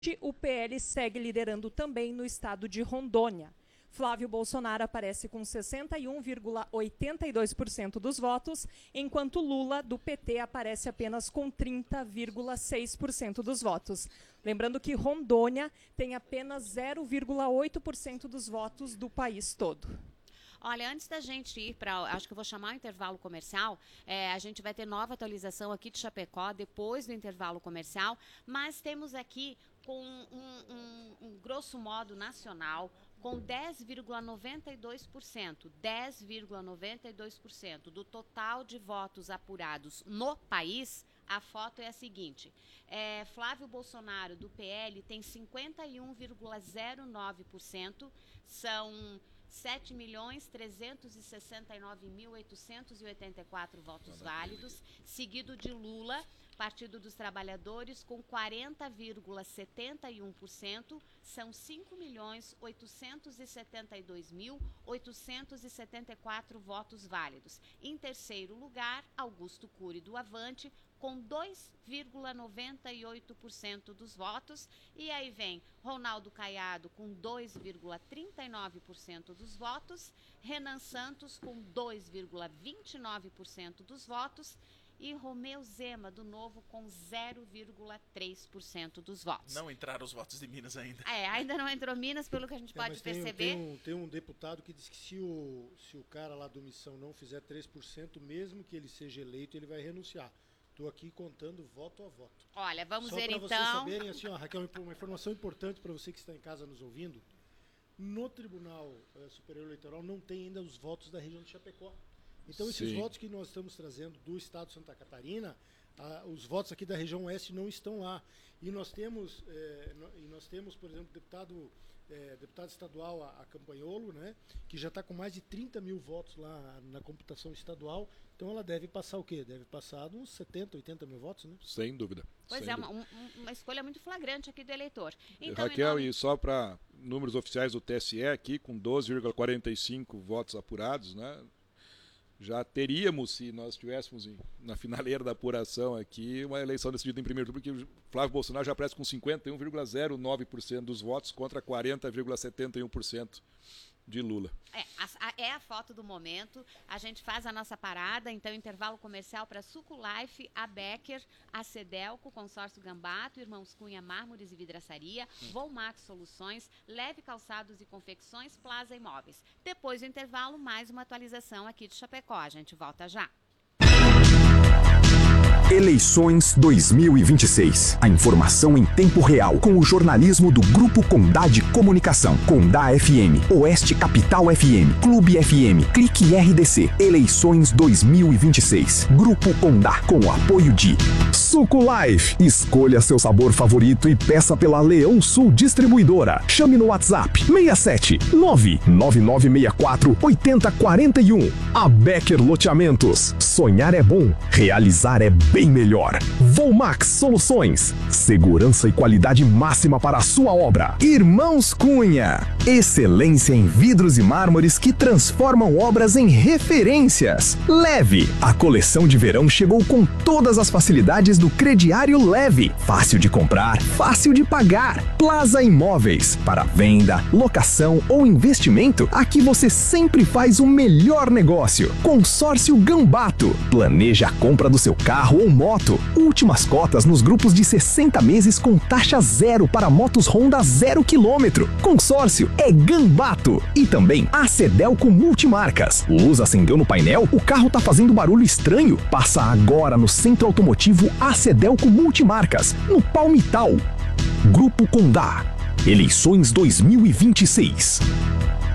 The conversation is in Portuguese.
O PL segue liderando também no estado de Rondônia. Flávio Bolsonaro aparece com 61,82% dos votos, enquanto Lula, do PT, aparece apenas com 30,6% dos votos. Lembrando que Rondônia tem apenas 0,8% dos votos do país todo. Olha, antes da gente ir para, acho que eu vou chamar o intervalo comercial, a gente vai ter nova atualização aqui de Chapecó depois do intervalo comercial, mas temos aqui com um grosso modo nacional, com 10,92% do total de votos apurados no país. A foto é a seguinte, Flávio Bolsonaro, do PL, tem 51,09%, são 7.369.884 votos válidos, seguido de Lula, Partido dos Trabalhadores, com 40,71%, são 5.872.874 votos válidos. Em terceiro lugar, Augusto Cury, do Avante, com 2,98% dos votos. E aí vem Ronaldo Caiado com 2,39% dos votos, Renan Santos com 2,29% dos votos e Romeu Zema, do Novo, com 0,3% dos votos. Não entraram os votos de Minas ainda. Ainda não entrou Minas, pelo que a gente pode perceber. Tem um deputado que diz que se o cara lá do Missão não fizer 3%, mesmo que ele seja eleito, ele vai renunciar. Estou aqui contando voto a voto. Olha, vamos ver então. Só para vocês saberem, assim, ó, Raquel, uma informação importante para você que está em casa nos ouvindo. No Tribunal Superior Eleitoral não tem ainda os votos da região de Chapecó. Então, esses votos que nós estamos trazendo do estado de Santa Catarina, os votos aqui da região oeste não estão lá. E nós temos, por exemplo, deputado estadual a Campanholo, né, que já está com mais de 30 mil votos lá na computação estadual. Então ela deve passar o quê? Deve passar uns 70, 80 mil votos, né? Sem dúvida. Pois sem dúvida. Uma escolha muito flagrante aqui do eleitor. Então, Raquel, e só para números oficiais do TSE aqui, com 12,45 votos apurados, né? Já teríamos, se nós estivéssemos na finaleira da apuração aqui, uma eleição decidida em primeiro turno, porque o Flávio Bolsonaro já aparece com 51,09% dos votos contra 40,71% de Lula. É a foto do momento. A gente faz a nossa parada, então intervalo comercial para Suco Life, a Becker, a Cedelco, Consórcio Gambato, Irmãos Cunha Mármores e Vidraçaria, Volmax Soluções, Leve Calçados e Confecções, Plaza Imóveis. Depois do intervalo, mais uma atualização aqui de Chapecó. A gente volta já. Eleições 2026. A informação em tempo real com o jornalismo do Grupo Condá de Comunicação. Condá FM, Oeste Capital FM, Clube FM, Clique RDC. Eleições 2026. Grupo Condá com o apoio de Suco Life. Escolha seu sabor favorito e peça pela Leão Sul Distribuidora. Chame no WhatsApp 67 99964 8041. A Becker Loteamentos. Sonhar é bom, realizar é bem melhor. Volmax Soluções. Segurança e qualidade máxima para a sua obra. Irmãos Cunha. Excelência em vidros e mármores que transformam obras em referências. Leve. A coleção de verão chegou com todas as facilidades do crediário Leve. Fácil de comprar, fácil de pagar. Plaza Imóveis. Para venda, locação ou investimento, aqui você sempre faz o melhor negócio. Consórcio Gambato. Planeja a compra do seu carro ou moto. Últimas cotas nos grupos de 60 meses com taxa zero para motos Honda 0 km. Consórcio é Gambato. E também a Cedelco Multimarcas. Luz acendeu no painel? O carro tá fazendo barulho estranho? Passa agora no Centro Automotivo a Cedelco Multimarcas, no Palmital. Grupo Condá. Eleições 2026.